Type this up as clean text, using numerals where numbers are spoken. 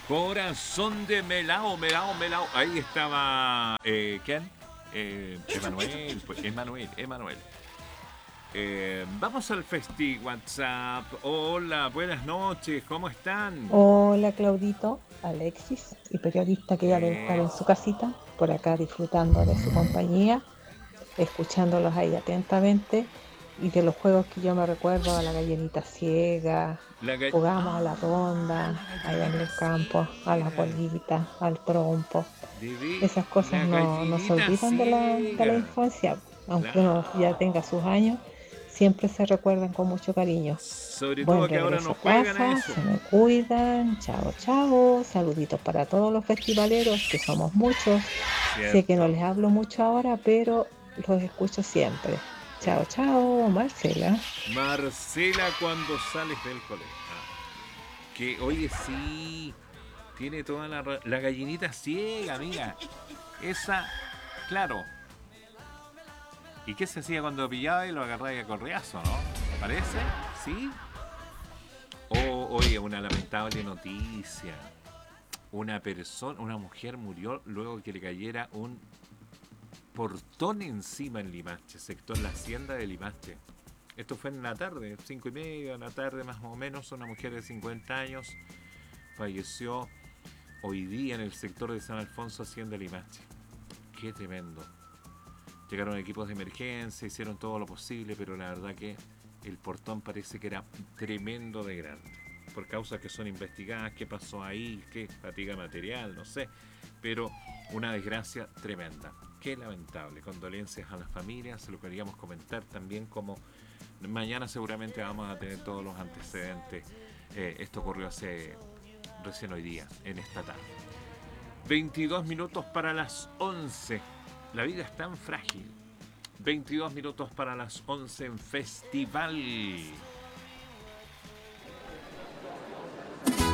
Corazón de melao, melao, melao. Ahí estaba. ¿Quién? Emanuel, pues Emanuel. Vamos al Festi WhatsApp. Hola, buenas noches, ¿cómo están? Hola Claudito, Alexis, y periodista que ya debe estar Eh, en su casita, por acá disfrutando de su compañía, escuchándolos ahí atentamente, y de los juegos que yo me recuerdo, a la gallinita ciega, jugábamos a la La ronda, allá en gallinita el campo, a la ciega. bolita, al trompo. Esas cosas La no se gallinita olvidan de la ciega. infancia, aunque uno ya Claro. tenga sus años, siempre se recuerdan con mucho cariño. Sobre Buen todo que ahora no regreso a juegan a casa, eso. se me cuidan, chao, chao, saluditos para todos los festivaleros, que somos muchos. Sé que no Cierto. les hablo mucho ahora, pero los escucho siempre. Chao, chao, Marcela. Marcela cuando sales del colegio. Que oye, sí, tiene toda la gallinita ciega, amiga. Esa, claro. ¿Y qué se hacía cuando pillaba y lo agarraba a correazo, no? ¿Parece? ¿Sí? Oye, una lamentable noticia. Una mujer murió luego que le cayera un portón encima en Limache, sector La Hacienda de Limache. Esto fue en la tarde, 5:30 de la tarde más o menos. Una mujer de 50 años falleció hoy día en el sector de San Alfonso, Hacienda Limache. Qué tremendo. Llegaron equipos de emergencia, hicieron todo lo posible, pero la verdad que el portón parece que era tremendo de grande. Por causas que son investigadas, qué pasó ahí, qué fatiga material, no sé. Pero una desgracia tremenda. Qué lamentable. Condolencias a las familias, se lo queríamos comentar también como mañana seguramente vamos a tener todos los antecedentes. Esto ocurrió hace recién hoy día, en esta tarde. 22 minutos para las 11. La vida es tan frágil. 22 minutos para las 11 en Festival.